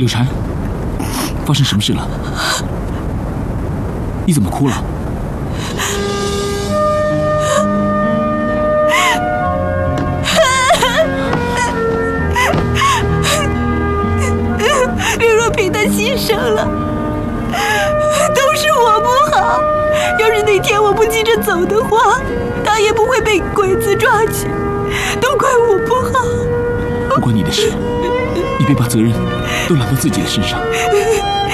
柳蝉，发生什么事了？你怎么哭了？ 刘若萍她牺牲了，都是我不好。要是那天我不急着走的话，她也不会被鬼子抓去，都怪我不好。 不关你的事，你别把责任都揽到自己的身上。